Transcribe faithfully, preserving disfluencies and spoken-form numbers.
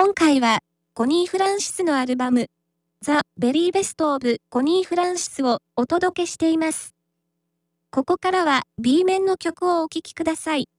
今回は、コニー・フランシスのアルバム、ザ・ベリーベスト・オブ・コニー・フランシスをお届けしています。ここからは B 面の曲をお聴きください。